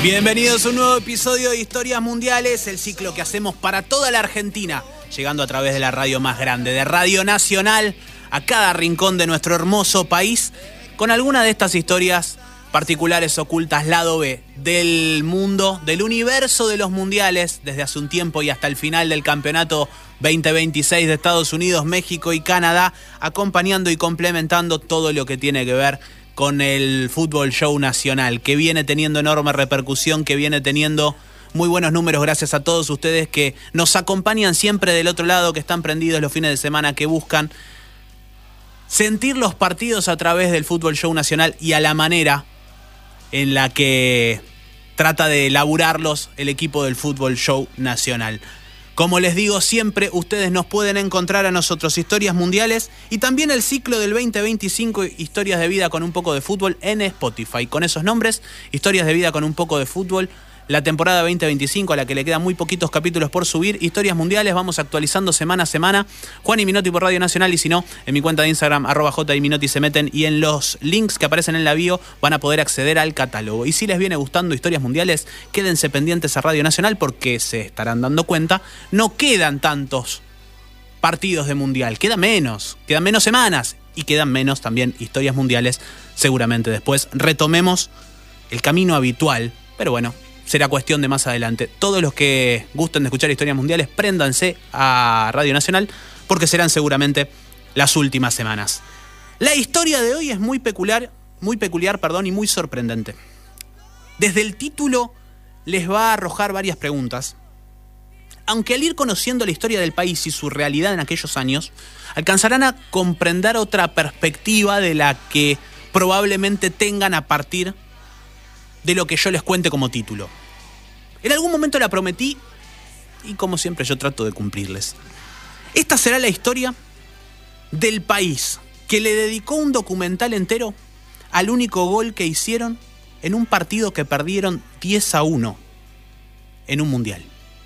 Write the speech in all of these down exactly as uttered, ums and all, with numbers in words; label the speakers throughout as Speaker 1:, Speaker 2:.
Speaker 1: Bienvenidos a un nuevo episodio de Historias Mundiales, el ciclo que hacemos para toda la Argentina, llegando a través de la radio más grande, de Radio Nacional, a cada rincón de nuestro hermoso país, con alguna de estas historias particulares ocultas, lado B, del mundo, del universo de los mundiales, desde hace un tiempo y hasta el final del campeonato veinte veintiséis de Estados Unidos, México y Canadá, acompañando y complementando todo lo que tiene que ver con el fútbol show nacional, que viene teniendo enorme repercusión, que viene teniendo muy buenos números gracias a todos ustedes que nos acompañan siempre del otro lado, que están prendidos los fines de semana, que buscan sentir los partidos a través del fútbol show nacional y a la manera en la que trata de elaborarlos el equipo del fútbol show nacional. Como les digo siempre, ustedes nos pueden encontrar a nosotros, Historias Mundiales, y también el ciclo del veinte veinticinco, Historias de Vida con un poco de fútbol, en Spotify. Con esos nombres, Historias de Vida con un poco de fútbol, la temporada veinte veinticinco, a la que le quedan muy poquitos capítulos por subir. Historias Mundiales, vamos actualizando semana a semana. Juan y Minotti por Radio Nacional, y si no, en mi cuenta de Instagram, arroba J y Minotti, se meten y en los links que aparecen en la bio van a poder acceder al catálogo. Y si les viene gustando Historias Mundiales, quédense pendientes a Radio Nacional, porque se estarán dando cuenta, no quedan tantos partidos de Mundial, quedan menos, quedan menos semanas y quedan menos también Historias Mundiales. Seguramente después retomemos el camino habitual, pero bueno, será cuestión de más adelante. Todos los que gusten de escuchar Historias Mundiales, préndanse a Radio Nacional, porque serán seguramente las últimas semanas. La historia de hoy es muy peculiar, muy peculiar, perdón, y muy sorprendente. Desde el título les va a arrojar varias preguntas, aunque al ir conociendo la historia del país y su realidad en aquellos años, alcanzarán a comprender otra perspectiva de la que probablemente tengan a partir de lo que yo les cuente como título. En algún momento la prometí y, como siempre, yo trato de cumplirles. Esta será la historia del país que le dedicó un documental entero al único gol que hicieron en un partido que perdieron diez a uno en un mundial.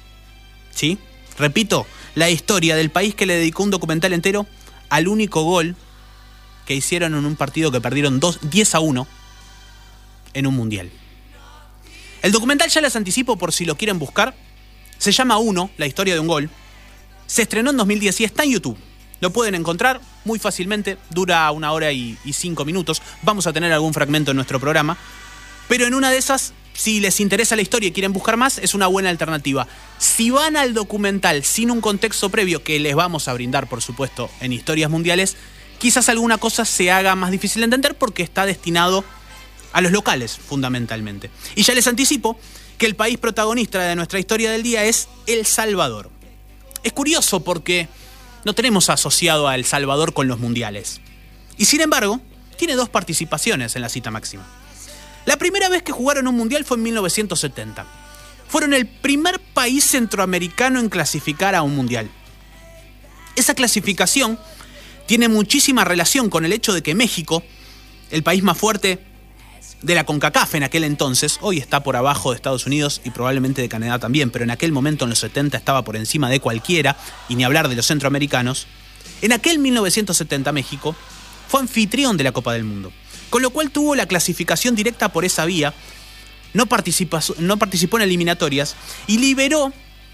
Speaker 1: ¿Sí? Repito, la historia del país que le dedicó un documental entero al único gol que hicieron en un partido que perdieron diez a uno en un mundial. El documental, ya les anticipo por si lo quieren buscar, se llama Uno, la historia de un gol. Se estrenó en dos mil diez y está en YouTube. Lo pueden encontrar muy fácilmente, dura una hora y, y cinco minutos. Vamos a tener algún fragmento en nuestro programa. Pero en una de esas, si les interesa la historia y quieren buscar más, es una buena alternativa. Si van al documental sin un contexto previo, que les vamos a brindar, por supuesto, en Historias Mundiales, quizás alguna cosa se haga más difícil de entender porque está destinado a los locales, fundamentalmente. Y ya les anticipo que el país protagonista de nuestra historia del día es El Salvador. Es curioso porque no tenemos asociado a El Salvador con los mundiales. Y sin embargo, tiene dos participaciones en la cita máxima. La primera vez que jugaron un mundial fue en mil novecientos setenta. Fueron el primer país centroamericano en clasificar a un mundial. Esa clasificación tiene muchísima relación con el hecho de que México, el país más fuerte de la CONCACAF en aquel entonces, hoy está por abajo de Estados Unidos y probablemente de Canadá también, pero en aquel momento, en los setenta, estaba por encima de cualquiera, y ni hablar de los centroamericanos. En aquel mil novecientos setenta México fue anfitrión de la Copa del Mundo, con lo cual tuvo la clasificación directa por esa vía, no participó, no participó en eliminatorias y liberó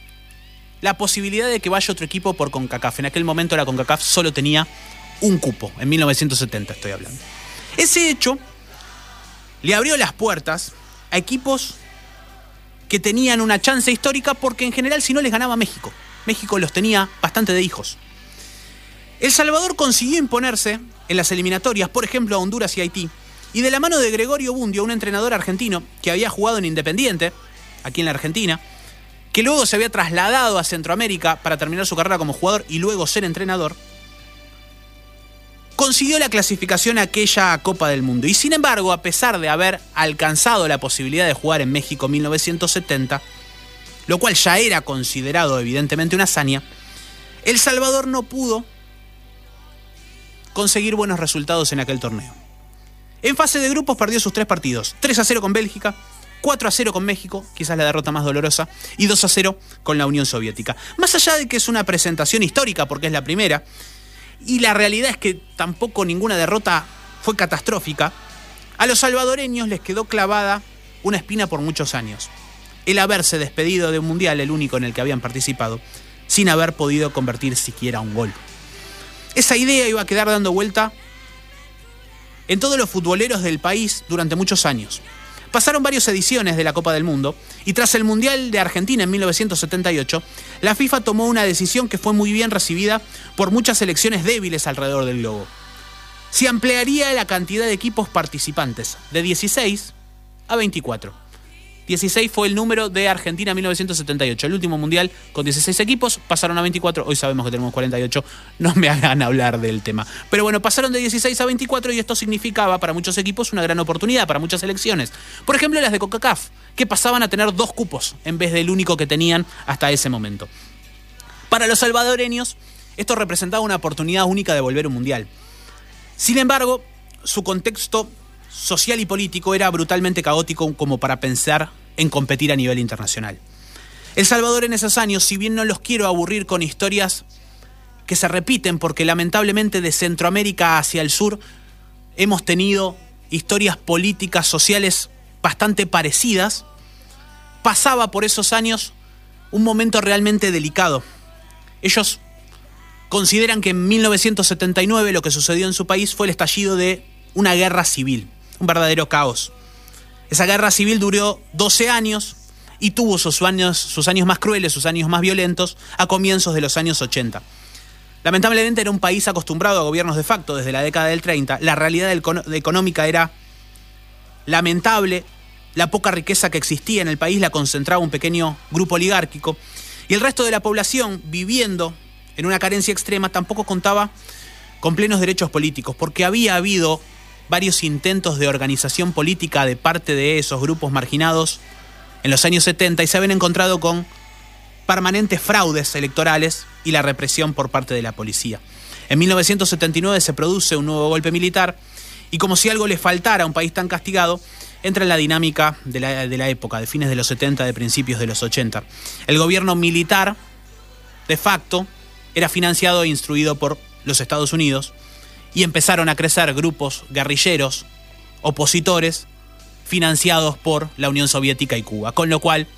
Speaker 1: la posibilidad de que vaya otro equipo por CONCACAF. En aquel momento la CONCACAF solo tenía un cupo, en mil novecientos setenta estoy hablando. Ese hecho le abrió las puertas a equipos que tenían una chance histórica, porque en general si no les ganaba México. México los tenía bastante de hijos. El Salvador consiguió imponerse en las eliminatorias, por ejemplo a Honduras y Haití, y de la mano de Gregorio Bundio, un entrenador argentino que había jugado en Independiente, aquí en la Argentina, que luego se había trasladado a Centroamérica para terminar su carrera como jugador y luego ser entrenador, consiguió la clasificación a aquella Copa del Mundo. Y sin embargo, a pesar de haber alcanzado la posibilidad de jugar en México mil novecientos setenta, lo cual ya era considerado evidentemente una hazaña, El Salvador no pudo conseguir buenos resultados en aquel torneo. En fase de grupos perdió sus tres partidos: tres a cero con Bélgica, cuatro a cero con México, quizás la derrota más dolorosa, y dos a cero con la Unión Soviética. Más allá de que es una presentación histórica porque es la primera, y la realidad es que tampoco ninguna derrota fue catastrófica, a los salvadoreños les quedó clavada una espina por muchos años. El haberse despedido de un mundial, el único en el que habían participado, sin haber podido convertir siquiera un gol. Esa idea iba a quedar dando vuelta en todos los futboleros del país durante muchos años. Pasaron varias ediciones de la Copa del Mundo y tras el Mundial de Argentina en mil novecientos setenta y ocho, la FIFA tomó una decisión que fue muy bien recibida por muchas selecciones débiles alrededor del globo. Se ampliaría la cantidad de equipos participantes de dieciséis a veinticuatro. dieciséis fue el número de Argentina en mil novecientos setenta y ocho. El último mundial con dieciséis equipos, pasaron a veinticuatro. Hoy sabemos que tenemos cuarenta y ocho. No me hagan hablar del tema. Pero bueno, pasaron de dieciséis a veinticuatro y esto significaba para muchos equipos una gran oportunidad, para muchas selecciones. Por ejemplo, las de CONCACAF, que pasaban a tener dos cupos en vez del único que tenían hasta ese momento. Para los salvadoreños, esto representaba una oportunidad única de volver a un mundial. Sin embargo, su contexto social y político era brutalmente caótico como para pensar en competir a nivel internacional. El Salvador en esos años, si bien no los quiero aburrir con historias que se repiten, porque lamentablemente de Centroamérica hacia el sur hemos tenido historias políticas, sociales bastante parecidas, pasaba por esos años un momento realmente delicado. Ellos consideran que en mil novecientos setenta y nueve lo que sucedió en su país fue el estallido de una guerra civil, un verdadero caos. Esa guerra civil duró doce años y tuvo sus años, sus años más crueles, sus años más violentos, a comienzos de los años ochenta. Lamentablemente era un país acostumbrado a gobiernos de facto desde la década del treinta. La realidad económica era lamentable. La poca riqueza que existía en el país la concentraba un pequeño grupo oligárquico. Y el resto de la población, viviendo en una carencia extrema, tampoco contaba con plenos derechos políticos, porque había habido varios intentos de organización política de parte de esos grupos marginados en los años setenta y se habían encontrado con permanentes fraudes electorales y la represión por parte de la policía. En mil novecientos setenta y nueve se produce un nuevo golpe militar y, como si algo le faltara a un país tan castigado, entra en la dinámica de la, de la época, de fines de los setenta, de principios de los ochenta. El gobierno militar, de facto, era financiado e instruido por los Estados Unidos y empezaron a crecer grupos guerrilleros, opositores, financiados por la Unión Soviética y Cuba, con lo cual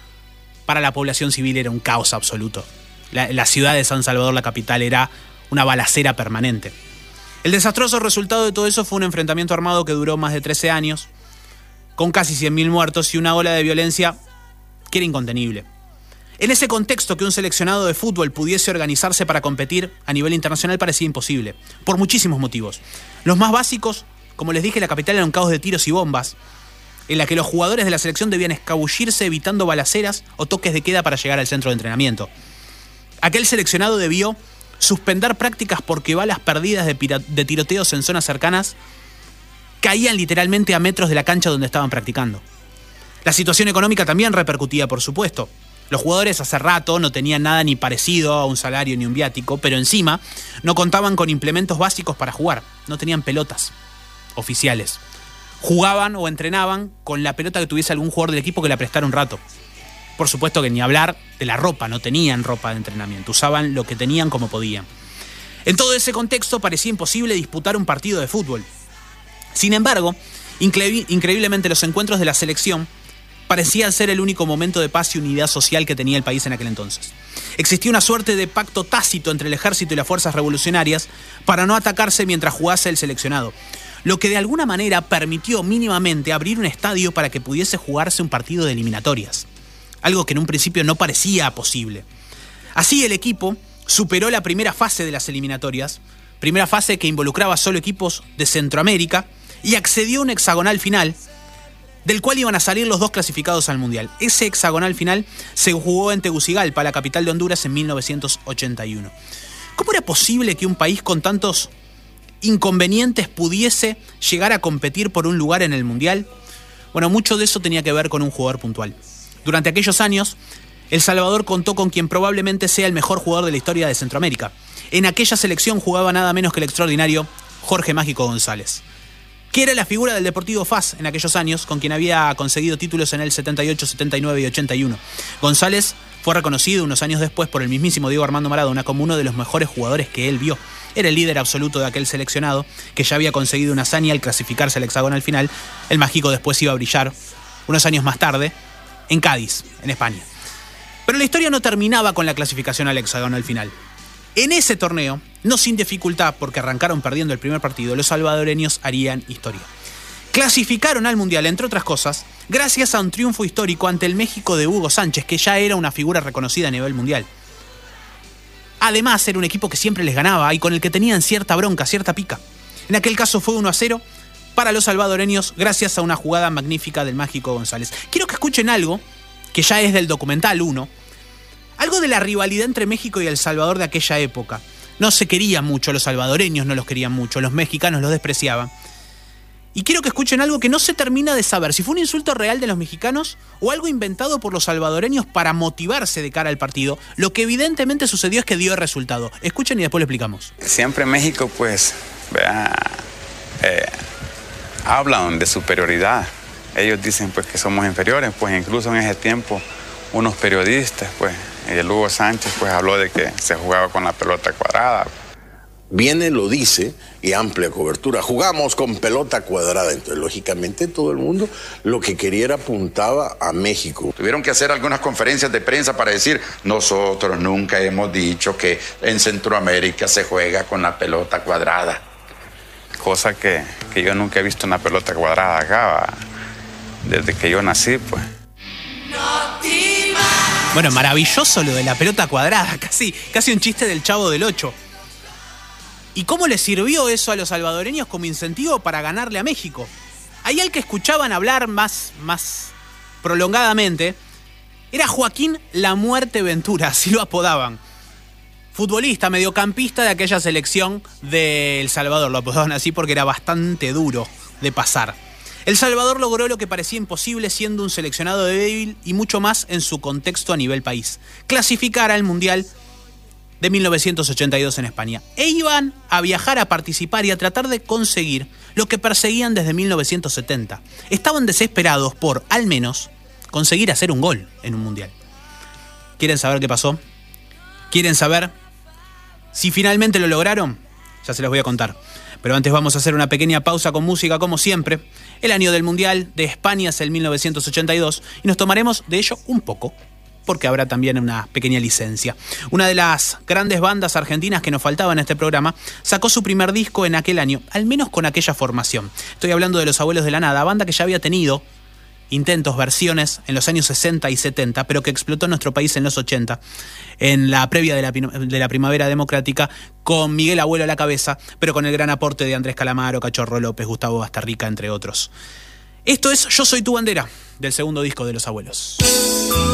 Speaker 1: para la población civil era un caos absoluto. La, la ciudad de San Salvador, la capital, era una balacera permanente. El desastroso resultado de todo eso fue un enfrentamiento armado que duró más de trece años, con casi cien mil muertos y una ola de violencia que era incontenible. En ese contexto, que un seleccionado de fútbol pudiese organizarse para competir a nivel internacional parecía imposible, por muchísimos motivos. Los más básicos, como les dije, la capital era un caos de tiros y bombas, en la que los jugadores de la selección debían escabullirse evitando balaceras o toques de queda para llegar al centro de entrenamiento. Aquel seleccionado debió suspender prácticas porque balas perdidas de, pira- de tiroteos en zonas cercanas caían literalmente a metros de la cancha donde estaban practicando. La situación económica también repercutía, por supuesto. Los jugadores hace rato no tenían nada ni parecido a un salario ni un viático, pero encima no contaban con implementos básicos para jugar. No tenían pelotas oficiales. Jugaban o entrenaban con la pelota que tuviese algún jugador del equipo que la prestara un rato. Por supuesto que ni hablar de la ropa, no tenían ropa de entrenamiento, usaban lo que tenían como podían. En todo ese contexto parecía imposible disputar un partido de fútbol. Sin embargo, incre- increíblemente los encuentros de la selección parecían ser el único momento de paz y unidad social que tenía el país en aquel entonces. Existía una suerte de pacto tácito entre el ejército y las fuerzas revolucionarias para no atacarse mientras jugase el seleccionado, lo que de alguna manera permitió mínimamente abrir un estadio para que pudiese jugarse un partido de eliminatorias, algo que en un principio no parecía posible. Así el equipo superó la primera fase de las eliminatorias, primera fase que involucraba solo equipos de Centroamérica, y accedió a un hexagonal final, del cual iban a salir los dos clasificados al Mundial. Ese hexagonal final se jugó en Tegucigalpa, la capital de Honduras, en mil novecientos ochenta y uno. ¿Cómo era posible que un país con tantos inconvenientes pudiese llegar a competir por un lugar en el Mundial? Bueno, mucho de eso tenía que ver con un jugador puntual. Durante aquellos años, El Salvador contó con quien probablemente sea el mejor jugador de la historia de Centroamérica. En aquella selección jugaba nada menos que el extraordinario Jorge Mágico González, que era la figura del Deportivo F A S en aquellos años, con quien había conseguido títulos en el setenta y ocho, setenta y nueve y ochenta y uno. González fue reconocido unos años después por el mismísimo Diego Armando Maradona como uno de los mejores jugadores que él vio. Era el líder absoluto de aquel seleccionado, que ya había conseguido una hazaña al clasificarse al hexagonal final. El Mágico después iba a brillar unos años más tarde, en Cádiz, en España. Pero la historia no terminaba con la clasificación al hexágono al final. En ese torneo, no sin dificultad porque arrancaron perdiendo el primer partido, los salvadoreños harían historia. Clasificaron al Mundial, entre otras cosas, gracias a un triunfo histórico ante el México de Hugo Sánchez, que ya era una figura reconocida a nivel mundial. Además, era un equipo que siempre les ganaba y con el que tenían cierta bronca, cierta pica. En aquel caso fue uno a cero para los salvadoreños gracias a una jugada magnífica del Mágico González. Quiero que escuchen algo que ya es del documental uno, algo de la rivalidad entre México y El Salvador de aquella época. No se querían mucho, los salvadoreños no los querían mucho, los mexicanos los despreciaban. Y quiero que escuchen algo que no se termina de saber, si fue un insulto real de los mexicanos o algo inventado por los salvadoreños para motivarse de cara al partido. Lo que evidentemente sucedió es que dio resultado. Escuchen y después lo explicamos.
Speaker 2: Siempre México, pues, vea, eh, hablan de superioridad. Ellos dicen, pues, que somos inferiores. Pues, incluso en ese tiempo, unos periodistas, pues, el Hugo Sánchez, pues, habló de que se jugaba con la pelota cuadrada.
Speaker 3: Viene, lo dice, y amplia cobertura. Jugamos con pelota cuadrada. Entonces, lógicamente, todo el mundo lo que quería era apuntaba a México.
Speaker 4: Tuvieron que hacer algunas conferencias de prensa para decir, nosotros nunca hemos dicho que en Centroamérica se juega con la pelota cuadrada.
Speaker 2: Cosa que, que yo nunca he visto una pelota cuadrada acá, ¿va? Desde que yo nací, pues.
Speaker 1: Bueno, maravilloso lo de la pelota cuadrada, casi, casi un chiste del Chavo del Ocho. ¿Y cómo les sirvió eso a los salvadoreños como incentivo para ganarle a México? Ahí al que escuchaban hablar más, más prolongadamente era Joaquín La Muerte Ventura, así lo apodaban. Futbolista, mediocampista de aquella selección de El Salvador, lo apodaban así porque era bastante duro de pasar. El Salvador logró lo que parecía imposible siendo un seleccionado débil y mucho más en su contexto a nivel país: clasificar al Mundial de mil novecientos ochenta y dos en España. E iban a viajar a participar y a tratar de conseguir lo que perseguían desde mil novecientos setenta. Estaban desesperados por, al menos, conseguir hacer un gol en un Mundial. ¿Quieren saber qué pasó? ¿Quieren saber si finalmente lo lograron? Ya se los voy a contar. Pero antes vamos a hacer una pequeña pausa con música, como siempre. El año del Mundial de España es el mil novecientos ochenta y dos y nos tomaremos de ello un poco, porque habrá también una pequeña licencia. Una de las grandes bandas argentinas que nos faltaba en este programa sacó su primer disco en aquel año, al menos con aquella formación. Estoy hablando de Los Abuelos de la Nada, banda que ya había tenido intentos, versiones en los años sesenta y setenta, pero que explotó en nuestro país en los ochenta, en la previa de la, de la Primavera Democrática, con Miguel Abuelo a la cabeza, pero con el gran aporte de Andrés Calamaro, Cachorro López, Gustavo Bastarrica, entre otros. Esto es Yo Soy Tu Bandera, del segundo disco de Los Abuelos.